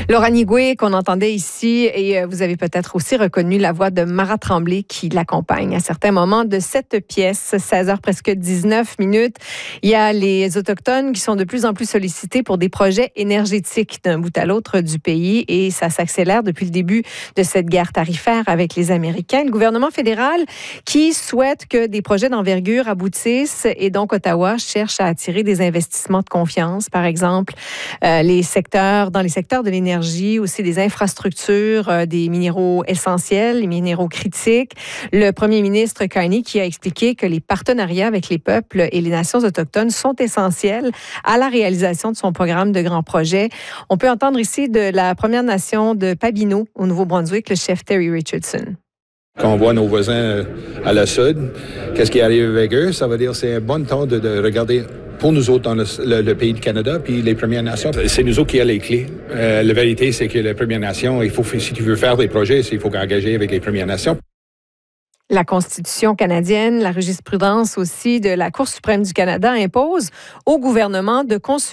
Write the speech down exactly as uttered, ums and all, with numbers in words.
Laura Nigoué, qu'on entendait ici, et vous avez peut-être aussi reconnu la voix de Mara Tremblay qui l'accompagne à certains moments de cette pièce. seize heures presque dix-neuf minutes. Il y a les Autochtones qui sont de plus en plus sollicités pour des projets énergétiques d'un bout à l'autre du pays et ça s'accélère depuis le début de cette guerre tarifaire avec les Américains. Le gouvernement fédéral qui souhaite que des projets d'envergure aboutissent et donc Ottawa cherche à attirer des investissements de confiance, par exemple euh, les secteurs, dans les secteurs de l'énergie, aussi des infrastructures, euh, des minéraux essentiels, les minéraux critiques. Le premier ministre Carney qui a expliqué que les partenariats avec les peuples et les nations autochtones sont essentiels à la réalisation de son programme de grands projets. On peut entendre ici de la Première Nation de Pabineau au Nouveau-Brunswick, le chef Terry Richardson. Quand on voit nos voisins à la sud, qu'est-ce qui arrive avec eux? Ça veut dire que c'est un bon temps de, de regarder pour nous autres dans le, le, le pays du Canada, puis les Premières Nations. C'est nous autres qui avons les clés. Euh, la vérité, c'est que les Premières Nations, il faut, si tu veux faire des projets, il faut engager avec les Premières Nations. La Constitution canadienne, la jurisprudence aussi de la Cour suprême du Canada impose au gouvernement de consulter